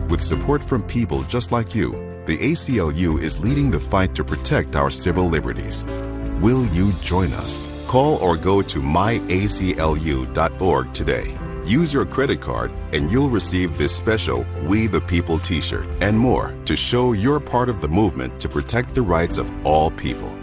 With support from people just like you, the ACLU is leading the fight to protect our civil liberties. Will you join us? Call or go to myaclu.org today. Use your credit card and you'll receive this special We the People t-shirt and more to show you're part of the movement to protect the rights of all people.